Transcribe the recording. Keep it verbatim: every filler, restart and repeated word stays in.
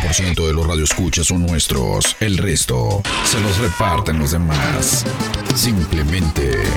por ciento de los radioescuchas son nuestros. El resto se los reparten los demás. Simplemente